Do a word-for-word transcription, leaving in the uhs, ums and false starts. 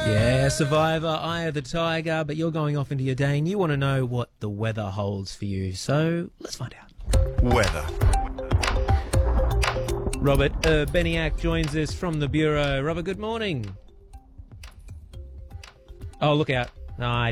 Yeah, Survivor, Eye of the Tiger, but you're going off into your day and you want to know what the weather holds for you. So let's find out. Weather. Robert uh, Beniak joins us from the Bureau. Robert, good morning. Oh, look out. No, I